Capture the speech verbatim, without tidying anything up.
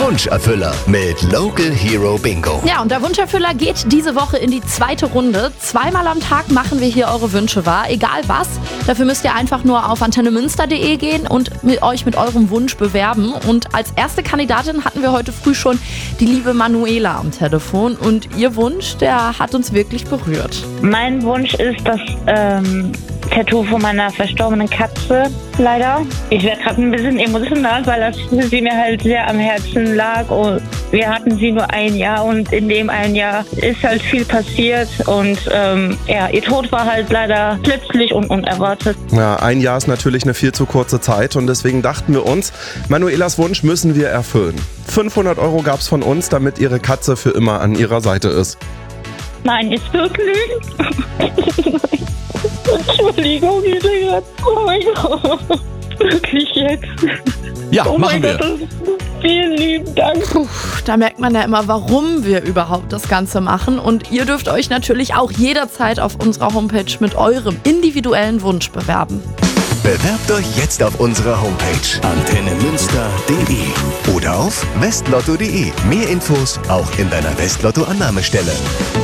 Wunscherfüller mit Local Hero Bingo. Ja, und der Wunscherfüller geht diese Woche in die zweite Runde. Zweimal am Tag machen wir hier eure Wünsche wahr, egal was. Dafür müsst ihr einfach nur auf antennemünster punkt de gehen und mit euch mit eurem Wunsch bewerben. Und als erste Kandidatin hatten wir heute früh schon die liebe Manuela am Telefon. Und ihr Wunsch, der hat uns wirklich berührt. Mein Wunsch ist das ähm, Tattoo von meiner verstorbenen Katze, leider. Ich werde gerade ein bisschen emotional, weil das sie mir halt sehr am Herzen lag. Und wir hatten sie nur ein Jahr und in dem einen Jahr ist halt viel passiert. Und ähm, ja, ihr Tod war halt leider plötzlich und unerwartet. Ja, ein Jahr ist natürlich eine viel zu kurze Zeit und deswegen dachten wir uns, Manuelas Wunsch müssen wir erfüllen. fünfhundert Euro gab's von uns, damit ihre Katze für immer an ihrer Seite ist. Nein, ist wirklich. Entschuldigung, Hildegard. Oh mein Gott. Wirklich jetzt. Ja, oh machen wir. Gott, vielen lieben Dank. Puh, da merkt man ja immer, warum wir überhaupt das Ganze machen. Und ihr dürft euch natürlich auch jederzeit auf unserer Homepage mit eurem individuellen Wunsch bewerben. Bewerbt euch jetzt auf unserer Homepage antennemünster punkt de oder auf westlotto punkt de. Mehr Infos auch in deiner Westlotto-Annahmestelle.